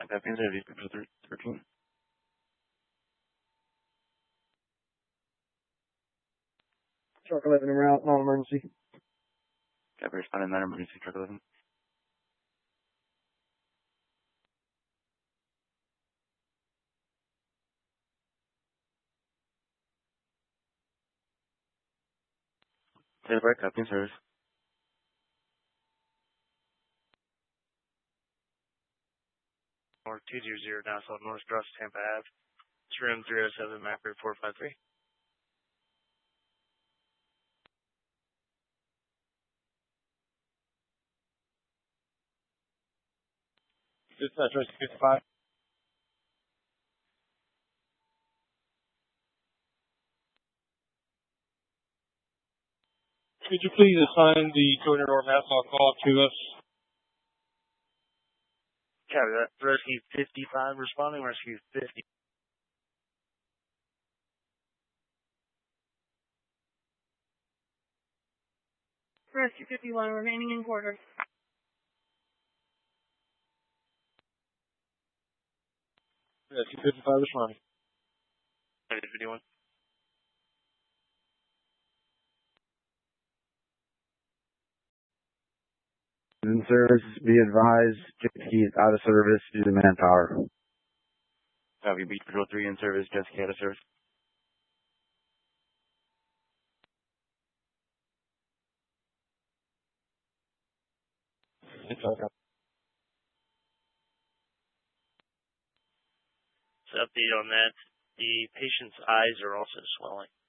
Captain Service, Patrol 13. Truck 11 en route, non-emergency. Copy, responding non-emergency, Truck 11. Take the break, Captain Service. North 200 Nassau North Cross Tampa Ave. It's room 307, map route 453. Dispatch, 55. Could you please assign the 200 North Nassau call to us? Copy that. Rescue 55 responding, rescue 50. Rescue 51 remaining in quarters. Rescue 55 responding. 51. In service, be advised, jet ski is out of service due to manpower. Copy, Beach Patrol 3 in service, jet ski out of service. So update on that. The patient's eyes are also swelling.